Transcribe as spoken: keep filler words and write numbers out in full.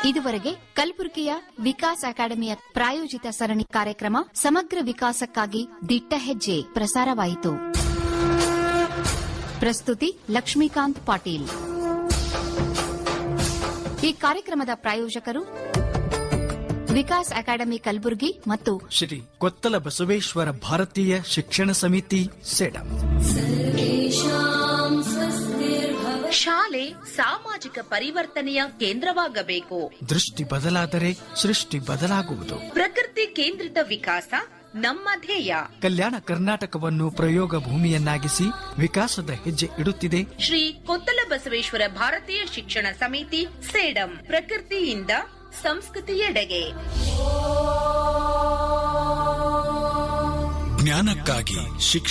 ಇದುವರೆಗೆ ಕಲಬುರಗಿಯ ವಿಕಾಸ್ ಅಕಾಡೆಮಿಯ ಪ್ರಾಯೋಜಿತ ಸರಣಿ ಕಾರ್ಯಕ್ರಮ ಸಮಗ್ರ ವಿಕಾಸಕ್ಕಾಗಿ ದಿಟ್ಟ ಹೆಜ್ಜೆ ಪ್ರಸಾರವಾಯಿತು. ಪ್ರಸ್ತುತಿ ಲಕ್ಷ್ಮೀಕಾಂತ್ ಪಾಟೀಲ್. ಈ ಕಾರ್ಯಕ್ರಮದ ಪ್ರಾಯೋಜಕರು ವಿಕಾಸ್ ಅಕಾಡೆಮಿ ಕಲಬುರಗಿ ಮತ್ತು ಶ್ರೀ ಕೊತ್ತಲ ಬಸವೇಶ್ವರ ಭಾರತೀಯ ಶಿಕ್ಷಣ ಸಮಿತಿ ಸೆಡಂ. ಶಾಲೆ ಸಾಮಾಜಿಕ ಪರಿವರ್ತನೆಯ ಕೇಂದ್ರವಾಗಬೇಕು. ದೃಷ್ಟಿ ಬದಲಾದರೆ ಸೃಷ್ಟಿ ಬದಲಾಗುವುದು. ಪ್ರಕೃತಿ ಕೇಂದ್ರಿತ ವಿಕಾಸ ನಮ್ಮ ಧ್ಯೇಯ. ಕಲ್ಯಾಣ ಕರ್ನಾಟಕವನ್ನು ಪ್ರಯೋಗ ಭೂಮಿಯನ್ನಾಗಿಸಿ ವಿಕಾಸದ ಹೆಜ್ಜೆ ಇಡುತ್ತಿದೆ ಶ್ರೀ ಕೊತ್ತಲ ಬಸವೇಶ್ವರ ಭಾರತೀಯ ಶಿಕ್ಷಣ ಸಮಿತಿ ಸೇಡಂ. ಪ್ರಕೃತಿಯಿಂದ ಸಂಸ್ಕೃತಿಯೆಡೆಗೆ. ಜ್ಞಾನಕ್ಕಾಗಿ ಶಿಕ್ಷಣ